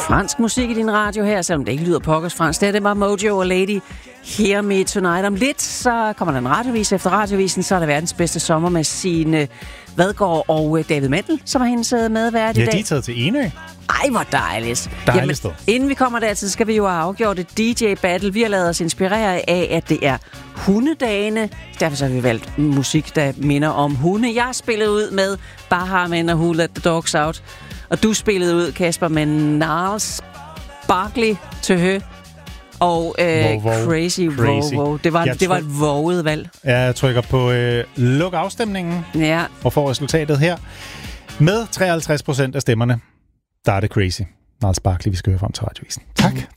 fransk musik i din radio her, selvom det ikke lyder pokkers fransk. Det var Mojo og Lady Hear Me Tonight. Om lidt, så kommer der en radiovis. Efter radiovisen, så er det verdens bedste sommer med Signe Vadgaard og David Mendel, som har hendes medvært i dag. Ja, de er taget til Enø. Ej, hvor dejligt. Dejligt sted. Inden vi kommer dertil, skal vi jo have afgjort et DJ-battle. Vi har lavet os inspirere af, at det er hundedagene. Derfor så har vi valgt musik, der minder om hunde. Jeg spillede ud med Bahamen og Who Let the Dogs Out. Og du spillede ud, Kasper, med Gnarls Barkley til Hø og Crazy Wow. Det var et våget valg. Jeg trykker på luk afstemningen og får resultatet her. Med 53% af stemmerne, der er det Crazy. Gnarls Barkley, vi skal høre frem til radiovisen. Tak.